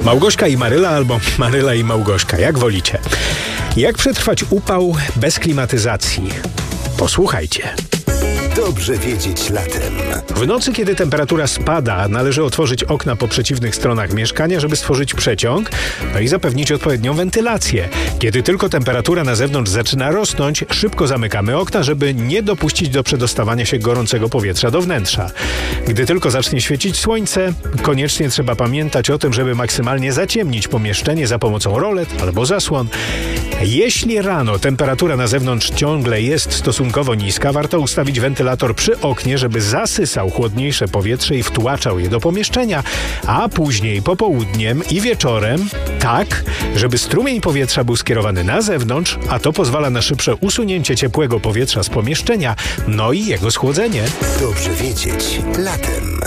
Małgorzata i Maryla albo Maryla i Małgorzata, jak wolicie. Jak przetrwać upał bez klimatyzacji? Posłuchajcie. Dobrze wiedzieć latem. W nocy, kiedy temperatura spada, należy otworzyć okna po przeciwnych stronach mieszkania, żeby stworzyć przeciąg, no i zapewnić odpowiednią wentylację. Kiedy tylko temperatura na zewnątrz zaczyna rosnąć, szybko zamykamy okna, żeby nie dopuścić do przedostawania się gorącego powietrza do wnętrza. Gdy tylko zacznie świecić słońce, koniecznie trzeba pamiętać o tym, żeby maksymalnie zaciemnić pomieszczenie za pomocą rolet albo zasłon. Jeśli rano temperatura na zewnątrz ciągle jest stosunkowo niska, warto ustawić wentylator przy oknie, żeby zasysał chłodniejsze powietrze i wtłaczał je do pomieszczenia, a później popołudniem i wieczorem tak, żeby strumień powietrza był skierowany na zewnątrz, a to pozwala na szybsze usunięcie ciepłego powietrza z pomieszczenia, no i jego schłodzenie. Dobrze wiedzieć latem.